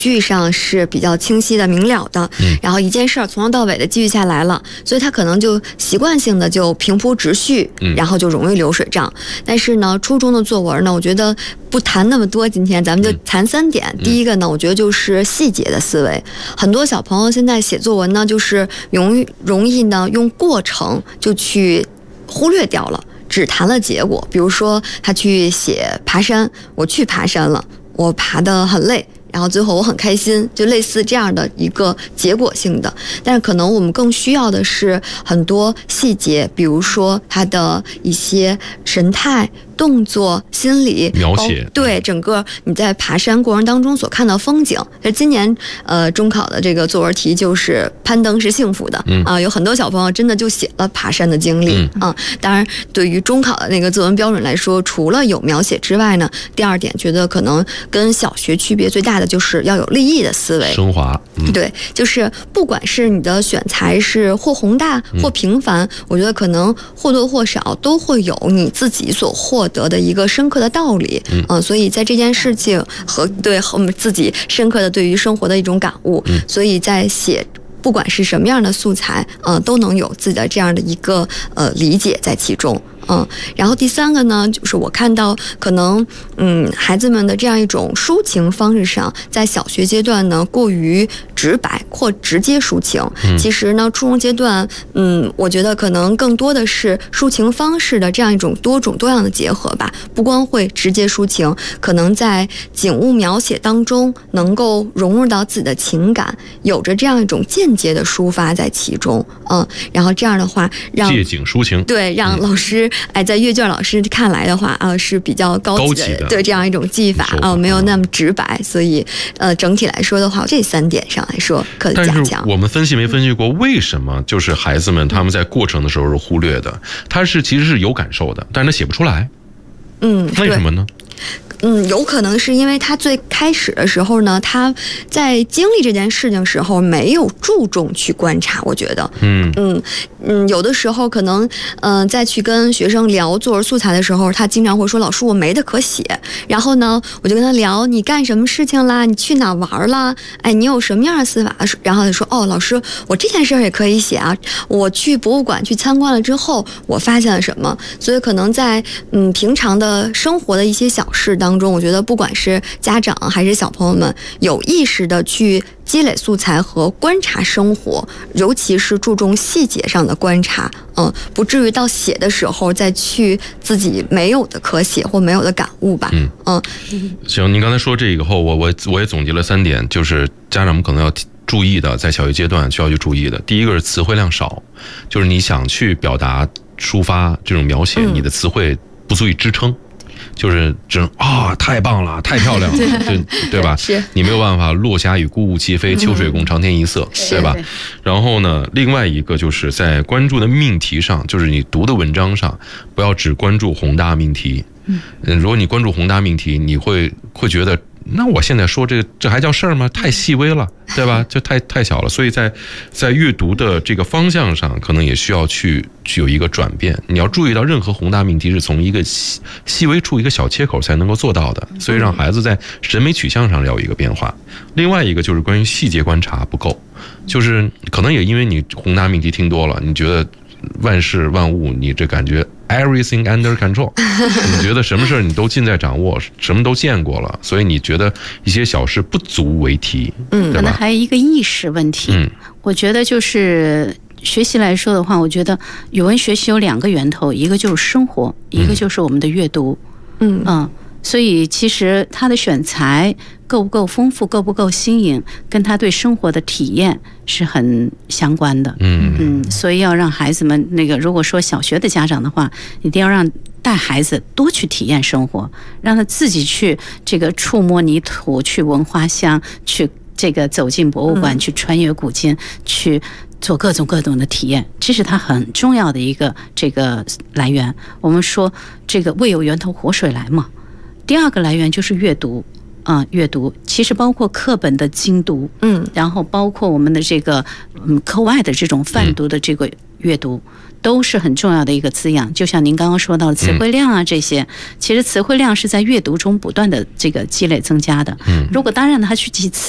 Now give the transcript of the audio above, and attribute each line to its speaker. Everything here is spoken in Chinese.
Speaker 1: 序上是比较清晰的、明了的，然后一件事儿从头到尾的记录下来了，所以他可能就习惯性的就平铺直叙，然后就容易流水账。但是呢，初中的作文呢，我觉得不谈那么多，今天咱们就谈3点。第一个呢，我觉得就是细节的思维。很多小朋友现在写作文呢，就是容易呢用过程就去忽略掉了，只谈了结果。比如说他去写爬山，我去爬山了，我爬得很累，然后最后我很开心，就类似这样的一个结果性的。但是可能我们更需要的是很多细节，比如说他的一些神态、动作、心理
Speaker 2: 描写，
Speaker 1: 对整个你在爬山过程当中所看到风景。今年中考的这个作文题就是攀登是幸福的有很多小朋友真的就写了爬山的经历当然，对于中考的那个作文标准来说，除了有描写之外呢，第2点觉得可能跟小学区别最大的就是要有立意的思维，
Speaker 2: 升华。
Speaker 1: 对，就是不管是你的选材是或宏大或平凡，我觉得可能或多或少都会有你自己所获得的一个深刻的道理。所以在这件事情和我们自己深刻的对于生活的一种感悟，所以在写不管是什么样的素材，都能有自己的这样的一个理解在其中。然后第3个呢，就是我看到可能孩子们的这样一种抒情方式上，在小学阶段呢过于直白或直接抒情。其实呢，初中阶段，我觉得可能更多的是抒情方式的这样一种多种多样的结合吧。不光会直接抒情，可能在景物描写当中能够融入到自己的情感，有着这样一种间接的抒发在其中。然后这样的话，让
Speaker 2: 借景抒情，
Speaker 1: 对，让老师在阅卷老师看来的话是比较高级的，对这样一种技法没有那么直白。所以整体来说的话，这3点上来说可加强。
Speaker 2: 但是我们分析没分析过为什么就是孩子们他们在过程的时候是忽略的，他是其实是有感受的，但是他写不出来。为什么呢？
Speaker 1: 有可能是因为他最开始的时候呢，他在经历这件事情时候没有注重去观察，我觉得，有的时候可能，在去跟学生聊作文素材的时候，他经常会说：“老师，我没得可写。”然后呢，我就跟他聊：“你干什么事情啦？你去哪玩啦？你有什么样的思法？”然后他说：“哦，老师，我这件事也可以写啊！我去博物馆去参观了之后，我发现了什么？”所以可能在平常的生活的一些小事当中，我觉得不管是家长还是小朋友们，有意识的去积累素材和观察生活，尤其是注重细节上的观察，不至于到写的时候再去自己没有的可写或没有的感悟吧。
Speaker 2: 行，您刚才说这以后，我也总结了3点，就是家长们可能要注意的，在小学阶段需要去注意的。第一个是词汇量少，就是你想去表达、抒发这种描写，你的词汇不足以支撑。就是这种太棒了，太漂亮了，对吧？是你没有办法，落霞与孤鹜齐飞，秋水共长天一色，对吧？然后呢，另外一个就是在关注的命题上，就是你读的文章上，不要只关注宏大命题。如果你关注宏大命题，你会觉得，那我现在说这还叫事儿吗？太细微了，对吧？就太小了。所以在阅读的这个方向上，可能也需要去有一个转变。你要注意到，任何宏大命题是从一个细微处一个小切口才能够做到的，所以让孩子在审美取向上要有一个变化。另外一个就是关于细节观察不够，就是可能也因为你宏大命题听多了，你觉得万事万物，你这感觉 everything under control， 你觉得什么事你都尽在掌握，什么都见过了，所以你觉得一些小事不足为提，
Speaker 3: 可能还有一个意识问题。我觉得就是学习来说的话，我觉得语文学习有2个源头，一个就是生活，一个就是我们的阅读。所以其实他的选材够不够丰富，够不够新颖，跟他对生活的体验是很相关的。所以要让孩子们如果说小学的家长的话，一定要让带孩子多去体验生活，让他自己去触摸泥土，去闻花香，去走进博物馆，去穿越古今，去做各种的体验，这是它很重要的一个来源。我们说未有源头活水来嘛。第2个来源就是阅读。阅读其实包括课本的精读，然后包括我们的课外的这种泛读的阅读，都是很重要的一个滋养。就像您刚刚说到的词汇量啊，这些其实词汇量是在阅读中不断的积累增加的。如果当然他去记词